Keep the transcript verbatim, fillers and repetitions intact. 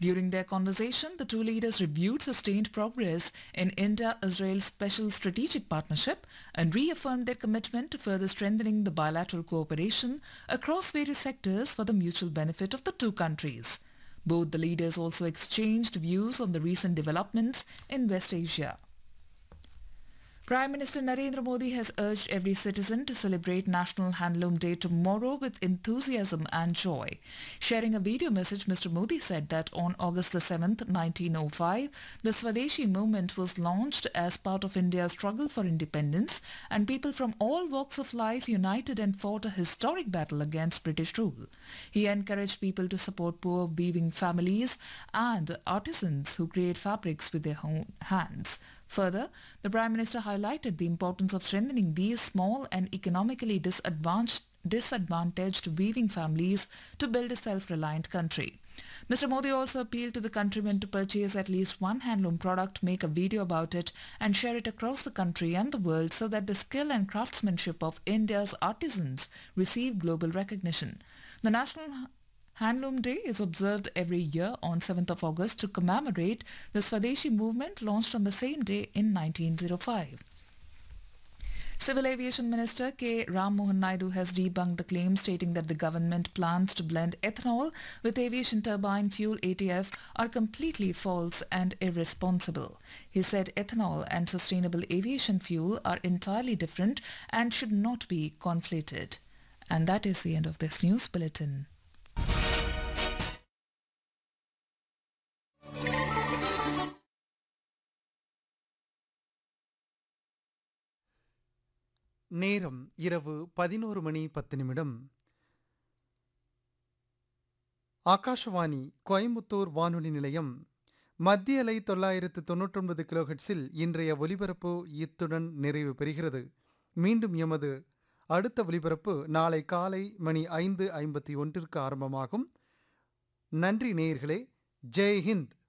During their conversation, the two leaders reviewed sustained progress in India-Israel Special Strategic Partnership and reaffirmed their commitment to further strengthening the bilateral cooperation across various sectors for the mutual benefit of the two countries. Both the leaders also exchanged views on the recent developments in West Asia. Prime Minister Narendra Modi has urged every citizen to celebrate National Handloom Day tomorrow with enthusiasm and joy. Sharing a video message, Mister Modi said that on August the seventh, nineteen oh five, the Swadeshi movement was launched as part of India's struggle for independence, and people from all walks of life united and fought a historic battle against British rule. He encouraged people to support poor weaving families and artisans who create fabrics with their own hands. Further, the Prime Minister highlighted the importance of strengthening these small and economically disadvantaged, disadvantaged weaving families to build a self-reliant country. Mister Modi also appealed to the countrymen to purchase at least one handloom product, make a video about it and share it across the country and the world so that the skill and craftsmanship of India's artisans receive global recognition. The National Handloom Day is observed every year on seventh of August to commemorate the Swadeshi movement launched on the same day in nineteen oh five. Civil Aviation Minister K. Ram Mohan Naidu has debunked the claim stating that the government plans to blend ethanol with aviation turbine fuel A T F are completely false and irresponsible. He said ethanol and sustainable aviation fuel are entirely different and should not be conflated. And that is the end of this news bulletin. நேரம் இரவு பதினோரு மணி பத்து நிமிடம். ஆகாஷவாணி கோயம்புத்தூர் வானொலி நிலையம். மத்திய அலை தொள்ளாயிரத்து தொன்னூற்றொன்பது கிலோஹெட்ஸில் இன்றைய ஒலிபரப்பு இத்துடன் நிறைவு பெறுகிறது. மீண்டும் எமது அடுத்த ஒலிபரப்பு நாளை காலை மணி ஐந்து ஐம்பத்தி ஒன்றிற்கு ஆரம்பமாகும். நன்றி நேயர்களே. ஜெய் ஹிந்த்.